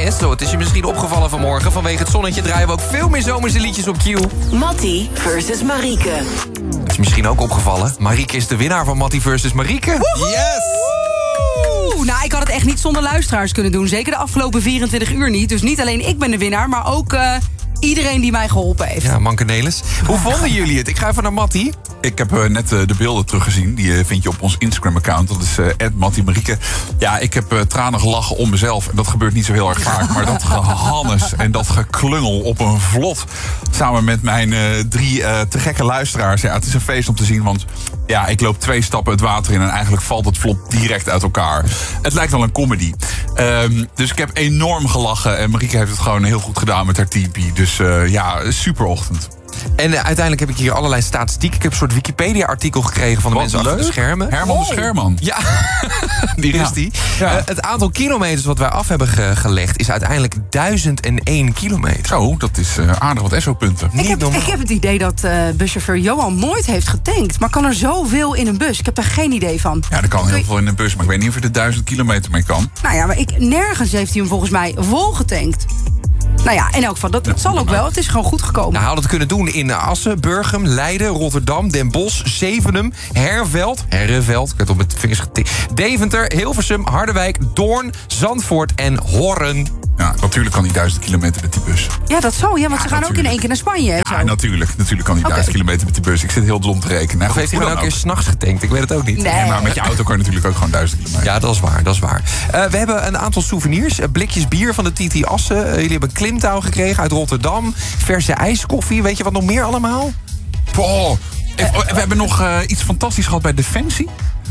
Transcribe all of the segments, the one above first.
Esso. Het is je misschien opgevallen vanmorgen. Vanwege het zonnetje draaien we ook veel meer zomerse liedjes op Q. Mattie versus Marieke. Het is misschien ook opgevallen. Marieke is de winnaar van Mattie versus Marieke. Woehoe! Yes! Nou, ik had het echt niet zonder luisteraars kunnen doen. Zeker de afgelopen 24 uur niet. Dus niet alleen ik ben de winnaar, maar ook iedereen die mij geholpen heeft. Ja, Mankenelis. Hoe vonden jullie het? Ik ga even naar Mattie. Ik heb net de beelden teruggezien. Die vind je op ons Instagram-account. Dat is @MattieMarieke. Ja, ik heb tranen gelachen om mezelf. En dat gebeurt niet zo heel erg vaak. Maar dat gehannes en dat geklungel op een vlot. Samen met mijn 3 te gekke luisteraars. Ja, het is een feest om te zien. Want ja, ik loop 2 stappen het water in. En eigenlijk valt het vlot direct uit elkaar. Het lijkt wel een comedy. Dus ik heb enorm gelachen. En Marieke heeft het gewoon heel goed gedaan met haar tipi. Dus ja, super ochtend. En uiteindelijk heb ik hier allerlei statistieken. Ik heb een soort Wikipedia-artikel gekregen van de mensen achter de schermen. Herman de Scherman. Ja, die is die. Ja. Het aantal kilometers wat wij af hebben gelegd is uiteindelijk 1001 kilometer. Zo, dat is aardig wat SO-punten. Ik heb het idee dat buschauffeur Johan nooit heeft getankt. Maar kan er zoveel in een bus? Ik heb daar geen idee van. Ja, er kan heel veel in een bus. Maar ik weet niet of je er 1000 kilometer mee kan. Nou ja, maar nergens heeft hij hem volgens mij vol getankt. Nou ja, in elk geval, dat zal ook wel. Het is gewoon goed gekomen. Nou, hij had het kunnen doen in Assen, Burgum, Leiden, Rotterdam, Den Bosch, Zevenum, Herveld, ik heb op met vingers getikt, Deventer, Hilversum, Harderwijk, Doorn, Zandvoort en Hoorn. Ja, natuurlijk kan hij 1000 kilometer met die bus. Ja, dat zal. Ja, want ze gaan ook in één keer naar Spanje. Hè, Ja, zo. natuurlijk kan hij 1000 kilometer met die bus. Ik zit heel dom te rekenen. Nou, Of heeft hij goed, dan ook hoe een keer 's nachts getankt? Ik weet het ook niet. Nee. Nee, maar met je auto kan je natuurlijk ook gewoon 1000 kilometer. Ja, dat is waar. We hebben een aantal souvenirs. Blikjes bier van de TT Assen. Jullie hebben een klimtouw gekregen uit Rotterdam. Verse ijskoffie. Weet je wat nog meer allemaal? Oh, we hebben nog iets fantastisch gehad bij Defensie.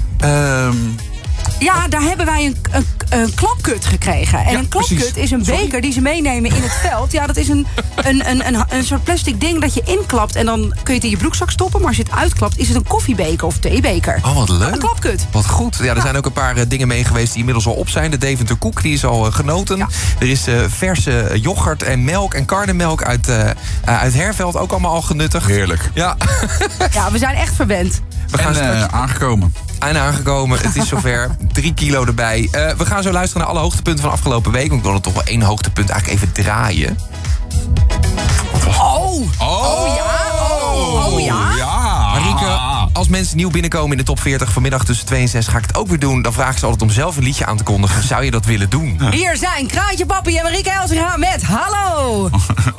Ja, daar hebben wij een klapkut gekregen. En Ja, een klapkut precies. is een Sorry? beker die ze meenemen in het veld. Ja, dat is een soort plastic ding dat je inklapt. En dan kun je het in je broekzak stoppen. Maar als je het uitklapt, is het een koffiebeker of theebeker. Oh, wat leuk. Een klapkut. Wat goed. Ja, er zijn ook een paar dingen mee geweest die inmiddels al op zijn. De Deventer koek, die is al genoten. Ja. Er is verse yoghurt en melk en karnemelk uit Herveld. Ook allemaal al genuttigd. Heerlijk. Ja, Ja, we zijn echt verwend. we gaan straks Aangekomen. aangekomen. Het is zover. 3 kilo erbij. We gaan zo luisteren naar alle hoogtepunten van afgelopen week. Want ik wil er toch wel 1 hoogtepunt eigenlijk even draaien. Oh ja. Marieke, als mensen nieuw binnenkomen in de top 40 vanmiddag tussen 2 en 6 ga ik het ook weer doen. Dan vragen ze altijd om zelf een liedje aan te kondigen. Zou je dat willen doen? Hier zijn Kraantje Papi en Marieke Elsinga met Hallo.